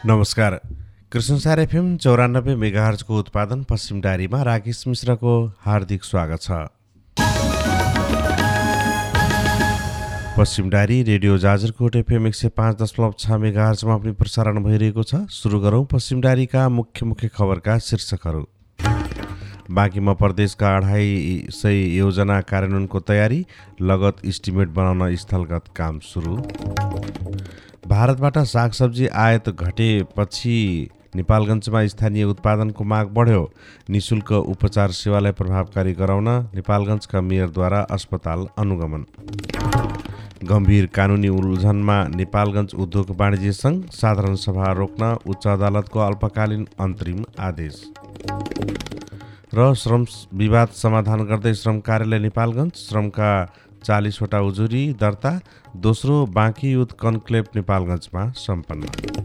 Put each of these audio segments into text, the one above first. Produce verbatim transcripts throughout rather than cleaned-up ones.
नमस्कार। कृष्णसार एफएम चौरानब्बे मेगाहर्जको उत्पादन पश्चिम डायरीमा राकेश मिश्रको हार्दिक स्वागत छ। पश्चिम डायरी रेडियो जाजरकोट एफएम एक सय पाँच दशमलव छ मेगाहर्जमा पनि प्रसारण भइरहेको छ। सुरु गरौँ पश्चिम डायरीका मुख्य मुख्य खबरका शीर्षकहरू। बाँकीमा प्रदेशका अढाई सय योजना कार्यान्वयनको तयारी, लगत इस्टिमेट बनाउन स्थलगत काम सुरु। भारतबाट सागसब्जी आयात घटेपछि नेपालगञ्जमा स्थानीय उत्पादनको माग बढ्यो। निशुल्क उपचार सेवालाई प्रभावकारी गराउन नेपालगञ्जका मेयरद्वारा अस्पताल अनुगमन। गम्भीर कानुनी उल्झनमा नेपालगञ्ज उद्योग वाणिज्य सङ्घ, साधारण सभा रोक्न उच्च अदालतको अल्पकालीन अन्तरिम आदेश। र श्रम विवाद समाधान गर्दै श्रम कार्यालय नेपालगञ्ज, श्रमका चालिसवटा उजुरी दर्ता, दोस्रो बाँकी युथ कन्क्लेभ नेपालगञ्जमा सम्पन्न।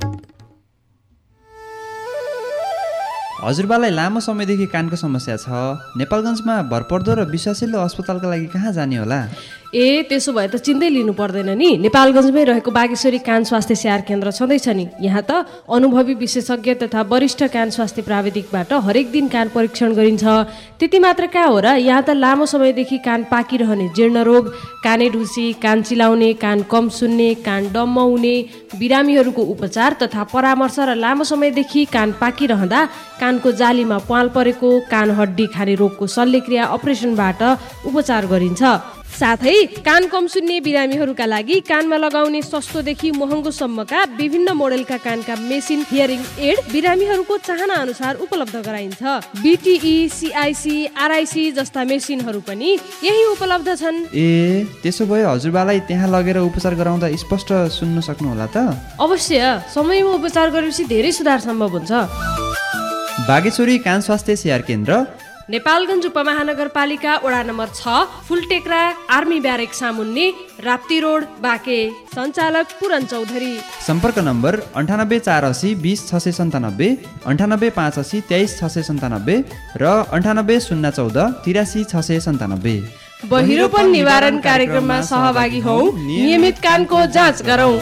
हजुरबालाई लामो समयदेखि कानको समस्या छ। नेपालगञ्जमा भरपर्दो र विश्वासिलो अस्पतालका लागि कहाँ जाने होला? ए त्यसो भए त चिन्तै लिनु पर्दैन नि। नेपालगञ्जमै रहेको बागेश्वरी कान स्वास्थ्य स्याहार केन्द्र छँदैछ नि। यहाँ त अनुभवी विशेषज्ञ तथा वरिष्ठ कान स्वास्थ्य प्राविधिकबाट हरेक दिन कान परीक्षण गरिन्छ। त्यति मात्र कहाँ हो र, यहाँ त लामो समयदेखि कान पाकिरहने जीर्ण रोग, काने ढुसी, कान चिलाउने, कान कम सुन्ने, कान डम्म हुने, बिरामीहरूको उपचार तथा परामर्श र लामो समयदेखि कान पाकिरहँदा कानको जालीमा प्वाल परेको, कान हड्डी खाने रोगको शल्यक्रिया अपरेसनबाट उपचार गरिन्छ। साथै कान कम सुन्ने बिरामीहरूका लागि कानमा लगाउने सस्तोदेखि महँगोसम्मका विभिन्न मोडेलका कानका मेसिन हियरिङ एड बिरामीहरूको चाहना अनुसार उपलब्ध गराइन्छ। बिटिई, सिआइसी, आरआइसी जस्ता मेसिनहरू पनि यही उपलब्ध छन्। ए त्यसो भए हजुरबालाई त्यहाँ लगेर उपचार गराउँदा स्पष्ट सुन्न सक्नुहोला त? अवश्य, समयमा उपचार गरेपछि धेरै सुधार सम्भव हुन्छ। बागेश्वरी कान स्वास्थ्य स्याहार केन्द्र, नेपालगञ्ज उपमहानगरपालिका वडा नम्बर छ, फुलटेक्रा, आर्मी ब्यारेक सामुन्ने, राप्ती रोड, बाँके। सञ्चालक पुरन चौधरी। सम्पर्क नम्बर अन्ठानब्बे चार असी बिस छ सय सन्तानब्बे, अन्ठानब्बे पाँच असी तेइस छ सय सन्तानब्बे र अन्ठानब्बे शून्य चौध तिरासी छ सय सन्तानब्बे। बहिरोपन निवारण कार्यक्रममा सहभागी हौ, नियमित कानको जाँच गरौँ।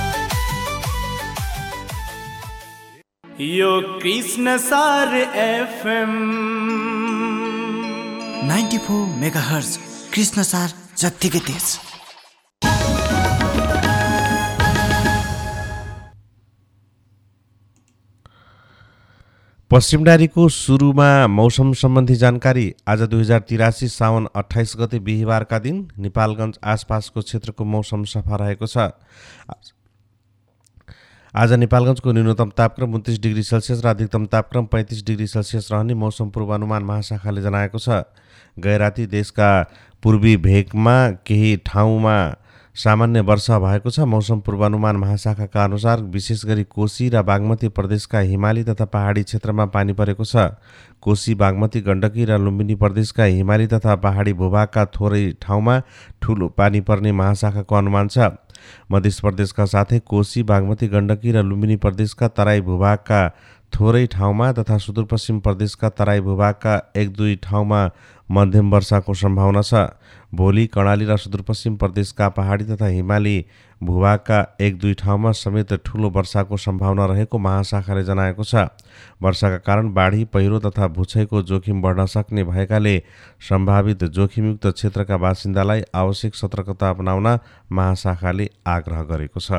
यो कृष्णसार एफएम चौरानब्बे मेगाहर्ज कृष्णसार जत्तिकै तेज। पश्चिम डायरीको सुरुमा मौसम सम्बन्धी जानकारी। आज दुई हजार तिरासी साउन अठाइस गते बिहिबारका दिन नेपालगञ्ज आसपासको क्षेत्रको मौसम सफा रहेको छ। आज नेपालगञ्जको न्यूनतम तापक्रम उन्तिस डिग्री सेल्सियस र अधिकतम तापक्रम पैँतिस डिग्री सेल्सियस रहने मौसम पूर्वानुमान महाशाखाले जनाएको छ। गैराती देशका पूर्वी भेगमा केही ठाउँमा सामान्य वर्षा भएको छ। मौसम पूर्वानुमान महाशाखाका अनुसार विशेष गरी कोशी र बागमती प्रदेशका हिमाली तथा पहाडी क्षेत्रमा पानी परेको छ। कोशी, बागमती, गण्डकी र लुम्बिनी प्रदेशका हिमाली तथा पहाडी भूभागका थोरै ठाउँमा ठूलो पानी पर्ने महाशाखाको अनुमान छ। मध्य प्रदेशका साथै कोशी, बागमती, गण्डकी र लुम्बिनी प्रदेशका तराई भूभागका थोरै ठाउँमा तथा सुदूरपश्चिम प्रदेशका तराई भूभागका एक दुई ठाउँमा मध्यम वर्षाको सम्भावना छ। भोलि कर्णाली र सुदूरपश्चिम प्रदेशका पहाडी तथा हिमाली भूभागका एक दुई ठाउँमा समेत ठूलो वर्षाको सम्भावना रहेको महाशाखाले जनाएको छ। वर्षाका कारण बाढी, पहिरो तथा भूक्षयको जोखिम बढ्न सक्ने भएकाले सम्भावित जोखिमयुक्त क्षेत्रका बासिन्दालाई आवश्यक सतर्कता अपनाउन महाशाखाले आग्रह गरेको छ।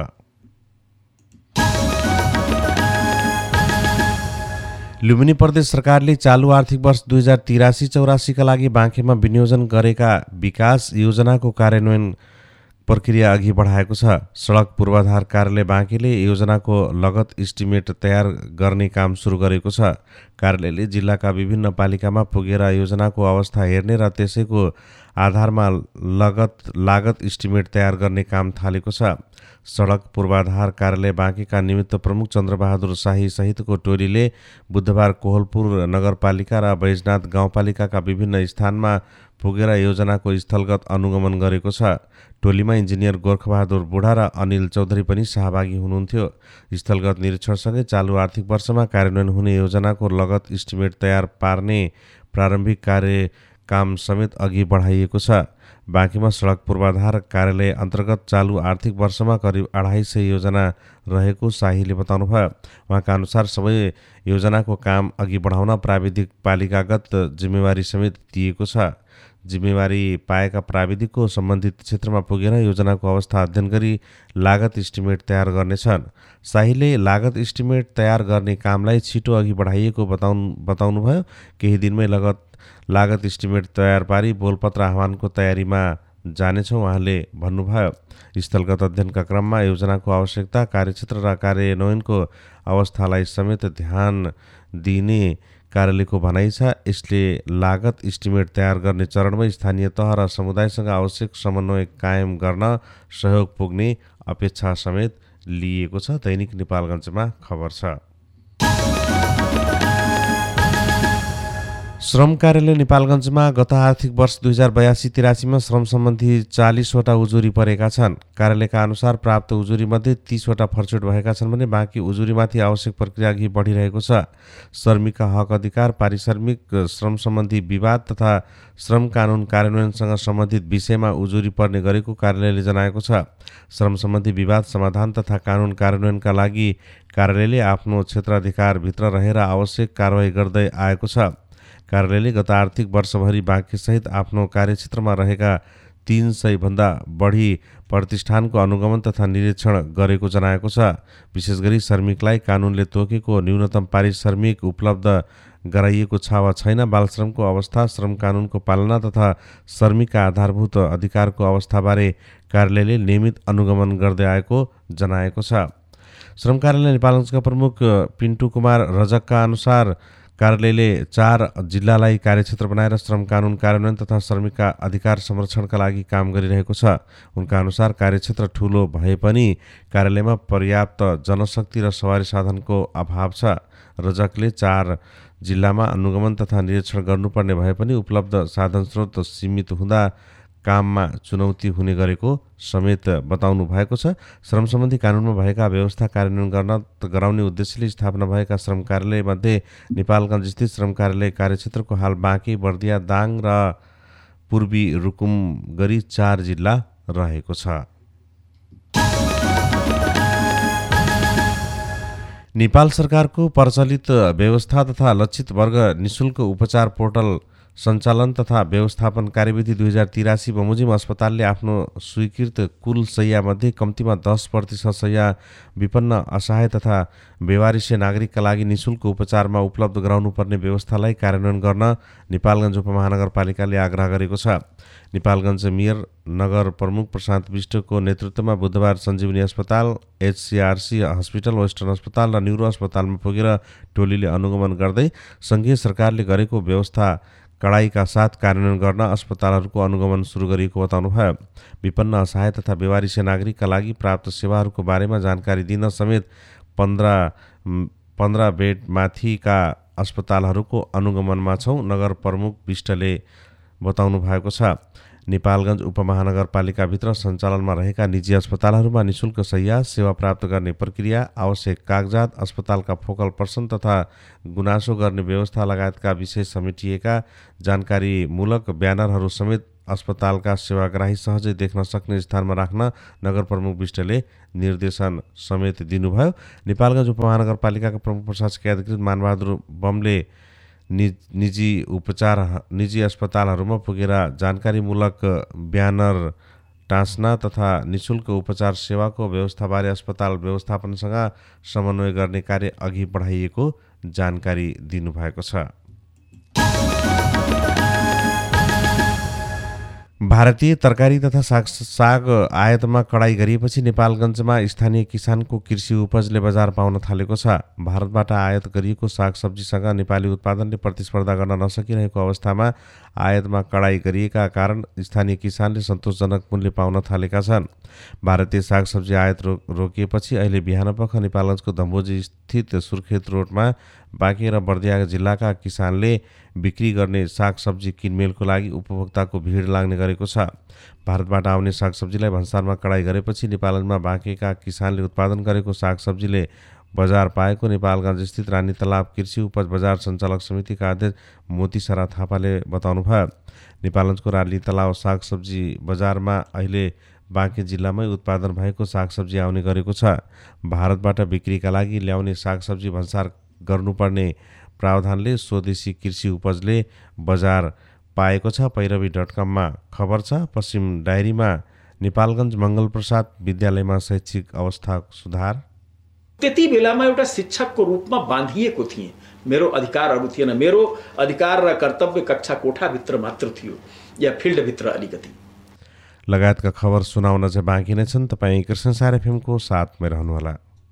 लुम्बिनी प्रदेश सरकारले चालु आर्थिक वर्ष दुई हजार तिरासी चौरासीका लागि बाँकेमा विनियोजन गरेका विकास योजनाको कार्यान्वयन प्रक्रिया अघि बढाएको छ। सडक पूर्वाधार कार्यालय बाँकेले योजनाको लगत इस्टिमेट तयार गर्ने काम सुरु गरेको छ। कार्यालयले जिल्लाका विभिन्न पालिकामा पुगेर योजनाको अवस्था हेर्ने र त्यसैको आधारमा लगत लागत इस्टिमेट तयार गर्ने काम थालेको छ। सडक पूर्वाधार कार्यालय बाँकेका निमित्त प्रमुख चन्द्रबहादुर शाही सहितको टोलीले बुधबार कोहलपुर नगरपालिका र बैजनाथ गाउँपालिकाका विभिन्न स्थानमा पुगेर योजनाको स्थलगत अनुगमन गरेको छ। टोलीमा इन्जिनियर गोर्खबहादुर बुढा र अनिल चौधरी पनि सहभागी हुनुहुन्थ्यो। स्थलगत निरीक्षणसँगै चालु आर्थिक वर्षमा कार्यान्वयन हुने योजनाको लगत इस्टिमेट तयार पार्ने प्रारम्भिक कार्य काम समेत अघि बढाइएको छ। बाँकीमा सडक पूर्वाधार कार्यालय अन्तर्गत चालु आर्थिक वर्षमा करिब अढाई सय योजना रहेको शाहीले बताउनुभयो। उहाँका अनुसार सबै योजनाको काम अघि बढाउन प्राविधिक पालिकागत जिम्मेवारी समेत दिएको छ। जिम्मेवारी पाएका प्राविधिकको सम्बन्धित क्षेत्रमा पुगेर योजनाको अवस्था अध्ययन गरी लागत इस्टिमेट तयार गर्नेछन्। शाहीले लागत इस्टिमेट तयार गर्ने कामलाई छिटो अघि बढाइएको बताउनु बताउनुभयो। केही दिनमै लागत लागत इस्टिमेट तयार पारी बोलपत्र आह्वानको तयारीमा जानेछौँ उहाँले भन्नुभयो। स्थलगत अध्ययनका क्रममा योजनाको आवश्यकता, कार्यक्षेत्र र कार्यान्वयनको अवस्थालाई समेत ध्यान दिने कार्यालयको भनाइ छ। यसले लागत इस्टिमेट तयार गर्ने चरणमा स्थानीय तह र समुदायसँग आवश्यक समन्वय कायम गर्न सहयोग पुग्ने अपेक्षा समेत लिएको छ। दैनिक नेपालगञ्जमा खबर छ। श्रम कार्यालय नेपालगञ्जमा गत आर्थिक वर्ष दुई हजार बयासी तिरासीमा श्रम सम्बन्धी चालिसवटा उजुरी परेका छन्। कार्यालयका अनुसार प्राप्त उजुरीमध्ये तीसवटा फर्चुट भएका छन् भने बाँकी उजुरीमाथि आवश्यक प्रक्रिया अघि बढिरहेको छ। श्रमिकका हक अधिकार, पारिश्रमिक, श्रम सम्बन्धी विवाद तथा श्रम कानुन कार्यान्वयनसँग सम्बन्धित विषयमा उजुरी पर्ने गरेको कार्यालयले जनाएको छ। श्रम सम्बन्धी विवाद समाधान तथा कानुन कार्यान्वयनका लागि कार्यालयले आफ्नो क्षेत्राधिकारभित्र रहेर आवश्यक कारबाही गर्दै आएको छ। कार्यालयले गत आर्थिक वर्षभरि बाँकीसहित आफ्नो कार्यक्षेत्रमा रहेका तीन सय भन्दा बढी प्रतिष्ठानको अनुगमन तथा निरीक्षण गरेको जनाएको छ। विशेष गरी श्रमिकलाई कानुनले तोकेको न्यूनतम पारिश्रमिक उपलब्ध गराइएको छ वा छैन, बालश्रमको अवस्था, श्रम कानुनको पालना तथा श्रमिकका आधारभूत अधिकारको अवस्थाबारे कार्यालयले नियमित अनुगमन गर्दै आएको जनाएको छ। श्रम कार्यालय नेपालगञ्जका प्रमुख पिन्टु कुमार रजकका अनुसार कार्यालयले चार जिल्लालाई कार्यक्षेत्र बनाएर श्रम कानुन कार्यान्वयन तथा श्रमिकका अधिकार संरक्षणका लागि काम गरिरहेको छ। उनका अनुसार कार्यक्षेत्र ठुलो भए पनि कार्यालयमा पर्याप्त जनशक्ति र सवारी साधनको अभाव छ। रजकले चार जिल्लामा अनुगमन तथा निरीक्षण गर्नुपर्ने भए पनि उपलब्ध साधन स्रोत सीमित हुँदा काममा चुनौती हुने गरेको समेत बताउनु भएको छ। श्रम सम्बन्धी कानुनमा भएका व्यवस्था कार्यान्वयन गर्न गराउने उद्देश्यले स्थापना भएका श्रम कार्यालयमध्ये नेपालगञ्ज स्थित श्रम कार्यालय कार्यक्षेत्रको हाल बाँकी, बर्दिया, दाङ र पूर्वी रुकुम गरी चार जिल्ला रहेको छ। नेपाल सरकारको प्रचलित व्यवस्था तथा लक्षित वर्ग निशुल्क उपचार पोर्टल सञ्चालन तथा व्यवस्थापन कार्यविधि दुई हजार तिरासी बमोजिम अस्पतालले आफ्नो स्वीकृत कुल शैय्यामध्ये कम्तीमा दस प्रतिशत शैय्या विपन्न, असहाय तथा बेवारिसे नागरिकका लागि निशुल्क उपचारमा उपलब्ध गराउनुपर्ने व्यवस्थालाई कार्यान्वयन गर्न नेपालगञ्ज उपमहानगरपालिकाले आग्रह गरेको छ। नेपालगञ्ज मेयर नगर प्रमुख प्रशान्त विष्टको नेतृत्वमा बुधबार सञ्जीवनी अस्पताल, एचसिआरसी हस्पिटल, वेस्टर्न अस्पताल र न्युरो अस्पतालमा पुगेर टोलीले अनुगमन गर्दै सङ्घीय सरकारले गरेको व्यवस्था कडाइका साथ कार्यान्वयन गर्न अस्पतालहरूको अनुगमन सुरु गरिएको बताउनुभयो। विपन्न, असहाय तथा बेवारिसे नागरिकका लागि प्राप्त सेवाहरूको बारेमा जानकारी दिन समेत पन्ध्र पन्ध्र बेड माथिका अस्पतालहरूको अनुगमनमा छौँ, नगर प्रमुख विष्टले बताउनु भएको छ। नेपालगञ्ज उपमहानगरपालिकाभित्र सञ्चालनमा रहेका निजी अस्पतालहरूमा निशुल्क शैय्या सेवा प्राप्त गर्ने प्रक्रिया, आवश्यक कागजात, अस्पतालका फोकल पर्सन तथा गुनासो गर्ने व्यवस्था लगायतका विषय समेटिएका जानकारीमूलक ब्यानरहरू समेत अस्पतालका सेवाग्राही सहजै देख्न सक्ने स्थानमा राख्न नगर प्रमुख विष्टले निर्देशन समेत दिनुभयो। नेपालगञ्ज उपमहानगरपालिकाका प्रमुख प्रशासकीय अधिकृत मानबहादुर बमले निजी उपचार निजी अस्पतालहरूमा पुगेर जानकारीमूलक ब्यानर टाँच्न तथा निशुल्क उपचार सेवाको व्यवस्थाबारे अस्पताल व्यवस्थापनसँग समन्वय गर्ने कार्य अघि बढाइएको जानकारी दिनुभएको छ। भारतीय तरकारी तथा साग साग आयातमा कडाई गरिएपछि नेपालगञ्जमा स्थानीय किसानको कृषि उपजले बजार पाउन थालेको छ। भारतबाट आयात गरिएको सागसब्जीसँग नेपाली उत्पादनले प्रतिस्पर्धा गर्न नसकिरहेको अवस्थामा आयातमा कडाई गरिएका कारण स्थानीय किसानले सन्तोषजनक मूल्य पाउन थालेका छन्। भारतीय सागसब्जी आयात रो रोकिएपछि अहिले बिहानपख नेपालगञ्जको धम्बोजी स्थित सुर्खेत रोडमा बाँकी र बर्दिया जिल्लाका किसानले बिक्री गर्ने सागसब्जी किनमेलको लागि उपभोक्ताको भिड लाग्ने गरेको छ। भारतबाट आउने सागसब्जीलाई भन्सारमा कडाई गरेपछि नेपालगञ्जमा बाँकेका किसानले उत्पादन गरेको सागसब्जीले बजार पाएको नेपालगञ्ज स्थित रानी तलाब कृषि उपज बजार सञ्चालक समितिका अध्यक्ष मोती सरा थापाले बताउनुभयो। नेपालगञ्जको रानी तलाब सागसब्जी बजारमा अहिले बाँके जिल्लामै उत्पादन भएको सागसब्जी आउने गरेको छ। भारतबाट बिक्रीका लागि ल्याउने सागसब्जी भन्सार गर्नुपर्ने प्रावधानले स्वदेशी कृषि उपजले बजार पाएको छ। पैरवी डट कममा खबर छ। पश्चिम डायरीमा नेपालगञ्ज मङ्गलप्रसाद विद्यालयमा शैक्षिक अवस्था सुधार। त्यति बेलामा एउटा शिक्षकको रूपमा बाँधिएको थिएँ। मेरो अधिकारहरू थिएन। मेरो अधिकार र कर्तव्य कक्षा कोठाभित्र मात्र थियो या फिल्डभित्र अलिकति। लगायतका खबर सुनाउन चाहिँ बाँकी नै छन्। तपाईँ कृष्णसार एफएमको साथमै रहनुहोला।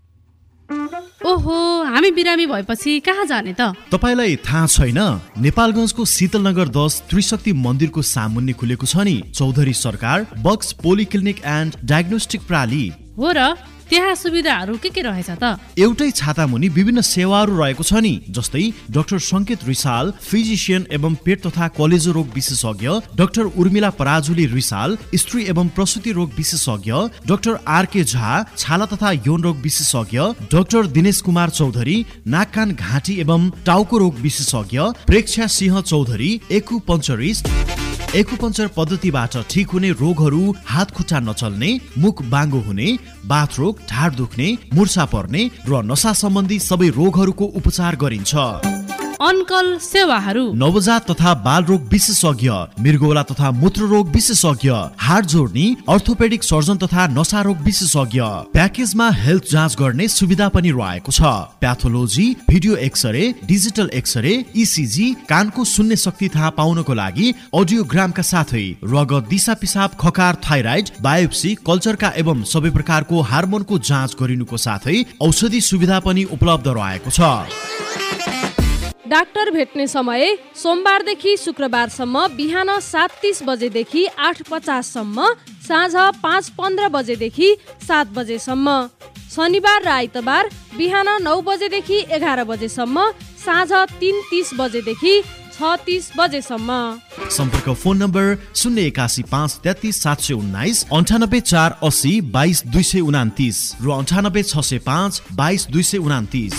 ओहो, हामी बिरामी भएपछि कहाँ जाने त? तपाईलाई थाहा छैन? नेपालगञ्जको शीतलनगर दस त्रिशक्ति मन्दिरको सामुन्ने खुलेको छ नि चौधरी सरकार बक्स पोलिक्लिनिक एन्ड डायग्नोस्टिक प्रणाली। हो र, त्यहाँ सुविधाहरू के के रहेछ त? एउटै छाता मुनि विभिन्न सेवाहरू रहेको छ नि, जस्तै डाक्टर संकेत रिसाल फिजिशियन एवं पेट तथा कलेजो रोग विशेषज्ञ, डाक्टर उर्मिला पराजुली रिसाल स्त्री एवं प्रसुति रोग विशेषज्ञ, डाक्टर आर के झा छाला तथा यौन रोग विशेषज्ञ, डाक्टर दिनेश कुमार चौधरी नाक कान घाँटी एवं टाउको रोग विशेषज्ञ, प्रेक्षा सिंह चौधरी एक्युपञ्चरिस्ट एक्युपञ्चर पद्धतिबाट ठिक हुने रोगहरू हात खुट्टा नचल्ने, मुख बाङ्गो हुने, बाथ रोग, ढाड दुख्ने, मुर्छा पर्ने र नसा सम्बन्धी सबै रोगहरूको उपचार गरिन्छ। अनकल सेवाहरू नवजात तथा बाल रोग विशेषज्ञ, मृगौला तथा मूत्र रोग विशेषज्ञ, हाड जोड्ने अर्थोपेडिक सर्जन तथा नसा रोग विशेषज्ञ। प्याकेजमा हेल्थ जाँच गर्ने सुविधा पनि रहेको छ। Pathology, video x-ray, digital x-ray, ECG, कानको सुन्ने शक्ति थाहा पाउनको लागि अडियोग्रामका साथै रगत, दिशा पिसाब, खकार, थाइराइड, बायोप्सी, कल्चरका एवं सबै प्रकारको हार्मोनको जाँच गरिनुको साथै औषधि सुविधा पनि उपलब्ध रहेको छ। डाक्टर भेट्ने समय सोमबारदेखि शुक्रबारसम्म बिहान सात तीस बजेदेखि आठ पचाससम्म, साँझ पाँच पन्ध्र बजेदेखि सात बजेसम्म। शनिबार र आइतबार बिहान नौ बजेदेखि एघार बजेसम्म, साँझ तिन तीस बजेदेखि छ तीस बजेसम्म। सम्पर्क फोन नम्बर शून्य एकासी पाँच तेत्तिस सात सय उन्नाइस अन्ठानब्बे चार अस्सी बाइस दुई सय उनातिस र अन्ठानब्बे छ सय पाँच बाइस दुई सय उनातिस।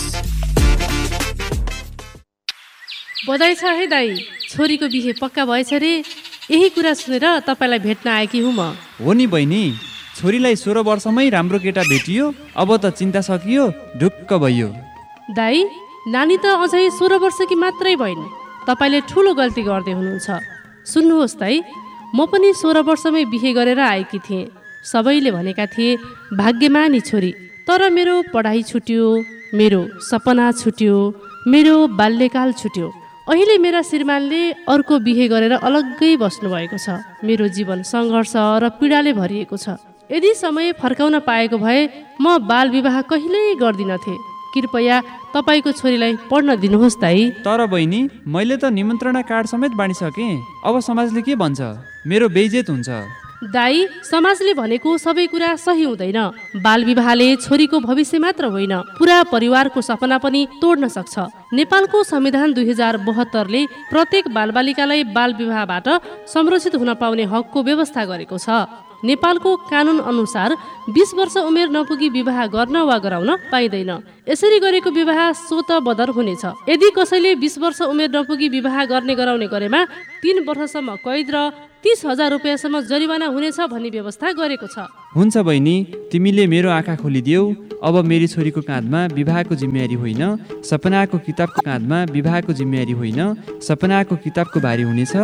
बधाई छ है दाई, छोरीको बिहे पक्का भएछ रे। यही कुरा सुनेर तपाईँलाई भेट्न आएकी हुँ म। हो नि बहिनी, छोरीलाई सोह्र वर्षमै राम्रो केटा भेटियो, अब त चिन्ता सकियो, ढुक्क भयो। दाई, नानी त अझै सोह्र वर्षकी मात्रै भइन्। तपाईँले ठुलो गल्ती गर्दै हुनुहुन्छ। सुन्नुहोस् दाई, म पनि सोह्र वर्षमै बिहे गरेर आएकी थिएँ। सबैले भनेका थिए भाग्यमानी छोरी, तर मेरो पढाइ छुट्यो, मेरो सपना छुट्यो, मेरो बाल्यकाल छुट्यो। अहिले मेरा श्रीमानले अर्को बिहे गरेर अलग्गै बस्नु भएको छ। मेरो जीवन सङ्घर्ष र पीडाले भरिएको छ। यदि समय फर्काउन पाएको भए म बाल विवाह कहिल्यै गर्दिनथे। कृपया तपाईँको छोरीलाई पढ्न दिनुहोस् दाई। तर बहिनी, मैले त निमन्त्रणा कार्ड समेत बाँडिसकेँ। अब समाजले के भन्छ? मेरो बेइज्जत हुन्छ। दाई, समाजले भनेको सबै कुरा सही हुँदैन। बाल विवाहले छोरीको भविष्य मात्र होइन, पुरा परिवारको सपना पनि तोड्न सक्छ। नेपालको संविधान दुई हजार बहत्तरले प्रत्येक बालबालिकालाई बाल विवाहबाट संरक्षित हुन पाउने हकको व्यवस्था गरेको छ। नेपालको कानुन अनुसार बीस वर्ष उमेर नपुगी विवाह गर्न वा गराउन पाइँदैन। यसरी गरेको विवाह स्वत बदर हुनेछ। यदि कसैले बीस वर्ष उमेर नपुगी विवाह गर्ने गराउने गरेमा तीन वर्षसम्म कैद र तीस हजार रुपियाँसम्म जरिवाना हुनेछ भन्ने व्यवस्था गरेको छ। हुन्छ बहिनी, तिमीले मेरो आँखा खोलिदियौ। अब मेरी छोरीको काँधमा विवाहको जिम्मेवारी होइन, सपनाको किताबको काँधमा विवाहको जिम्मेवारी होइन, सपनाको किताबको भारी हुनेछ।